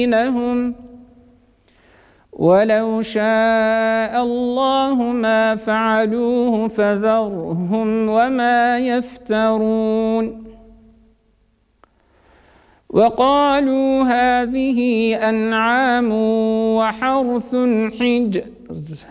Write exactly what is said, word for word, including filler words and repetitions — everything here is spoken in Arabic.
بينهم ولو شاء الله ما فعلوه فذرهم وما يفترون وقالوا هذه أنعام وحرث حجر